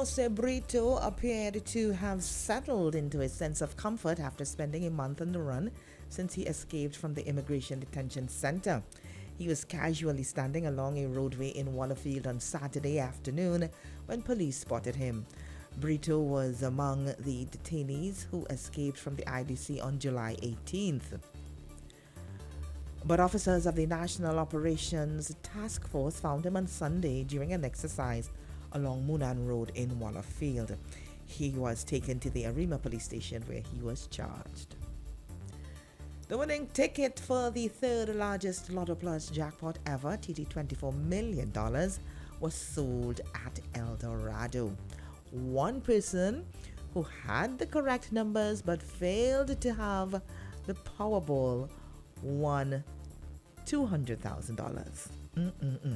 Jose Brito appeared to have settled into a sense of comfort after spending a month on the run since he escaped from the immigration detention center. He was casually standing along a roadway in Wallafield on Saturday afternoon when police spotted him. Brito was among the detainees who escaped from the IDC on July 18th. But officers of the National Operations Task Force found him on Sunday during an exercise along Moonan Road in Wallafield. He was taken to the Arima police station where he was charged. The winning ticket for the third largest Lotto Plus jackpot ever, TT $24 million, was sold at El Dorado. One person who had the correct numbers but failed to have the Powerball won $200,000.